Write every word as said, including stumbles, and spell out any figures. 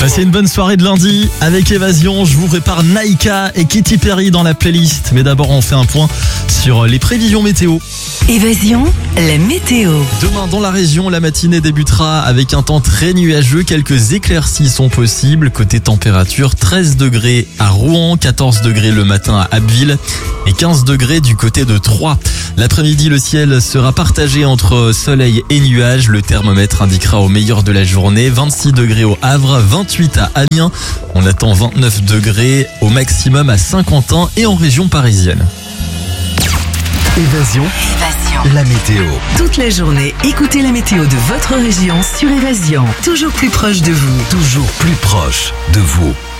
Passez une bonne soirée de lundi avec Évasion. Je vous prépare Naïka et Katy Perry dans la playlist. Mais d'abord, on fait un point sur les prévisions météo. Évasion, la météo. Demain, dans la région, la matinée débutera avec un temps très nuageux. Quelques éclaircies sont possibles. Côté température, treize degrés à Rouen, quatorze degrés le matin à Abbeville et quinze degrés du côté de Troyes. L'après-midi, le ciel sera partagé entre soleil et nuages. Le thermomètre indiquera au meilleur de la journée vingt-six degrés au Havre, vingt-huit à Amiens. On attend vingt-neuf degrés au maximum à Saint-Quentin et en région parisienne. Évasion, Évasion. la météo. Toute la journée, écoutez la météo de votre région sur Évasion. Toujours plus proche de vous. Toujours plus proche de vous.